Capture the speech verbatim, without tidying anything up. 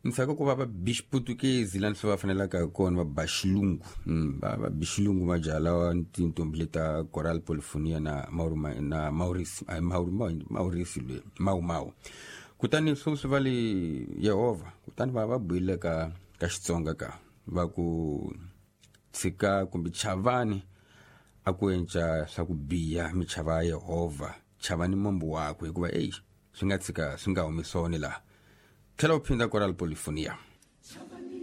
Nsaka ku va va Portuguese lani swi va fanelaka kona va Baxilungu va va Bixilungu majala wa tintombi leta Coral Polyphonia na Mauri na Maurice Mauri Maurice le Mau Mau. Kutani swo swi vali Yehova kutani va va buyile ka ka Xitsonga ka va ku tsika kumbe chavani aku enca swa ku biya michava ya Yehova chavani mombo wakwe hikuva hey swi nga tsika swi nga humisoni la tlhela u phinda Coral Polyphonia.